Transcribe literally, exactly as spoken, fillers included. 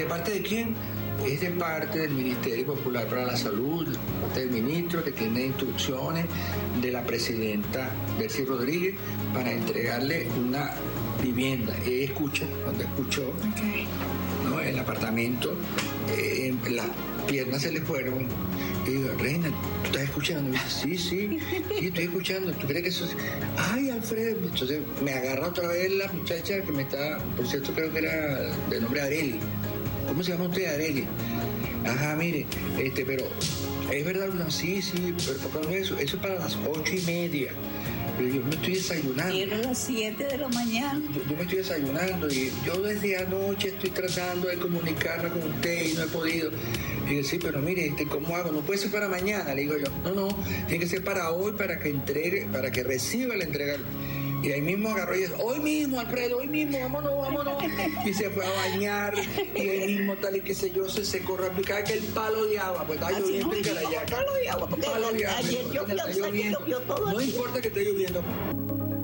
¿De parte de quién? Es de parte del Ministerio Popular para la Salud, de parte del ministro que tiene instrucciones de la presidenta Delcy Rodríguez para entregarle una vivienda. Ella escucha, cuando escuchó, okay, ¿no?, el apartamento, eh, las piernas se le fueron. Y digo, Reina, ¿tú estás escuchando? Y me dice, sí, sí, sí, estoy escuchando. ¿Tú crees que eso es? Ay, Alfredo. Entonces me agarra otra vez la muchacha que me está, por cierto, creo que era de nombre Areli. ¿Cómo se llama usted, Areli? Ajá, mire, este, pero es verdad, no, sí, sí, pero ¿por qué eso? Eso es para las ocho y media. Yo me estoy desayunando. Y eran las siete de la mañana. Yo, yo me estoy desayunando y yo desde anoche estoy tratando de comunicarme con usted y no he podido. Y yo, sí, pero mire, este, ¿cómo hago? No puede ser para mañana, le digo yo. No, no, tiene que ser para hoy, para que entregue, para que reciba la entrega. Y ahí mismo agarró y dice, hoy mismo, Alfredo, hoy mismo, vámonos, vámonos. Y se fue a bañar, y ahí mismo tal y qué sé yo, se secó rápido. Cada que el palo de agua, pues está lloviendo en Carayacá. Palo de agua, porque palo de agua, ayer yo está lloviendo. todo. No importa que esté lloviendo.